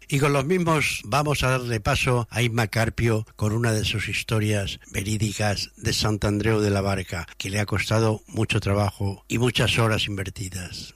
Y con los mismos vamos a darle paso a Imma Carpio con una de sus historias verídicas de Sant Andreu de la Barca, que le ha costado mucho trabajo y muchas horas invertidas.